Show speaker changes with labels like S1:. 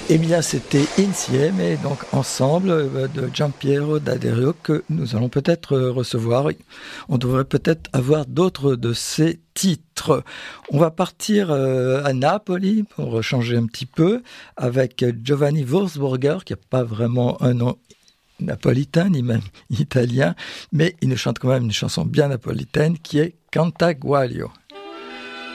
S1: Eh bien, c'était Insieme, et donc ensemble de Giampiero D'Addario que nous allons peut-être recevoir. On devrait peut-être avoir d'autres de ces titres. On va partir à Napoli pour changer un petit peu avec Giovanni Wurzburger, qui n'a pas vraiment un nom napolitain ni même italien, mais il nous chante quand même une chanson bien napolitaine qui est Cantaguaglio.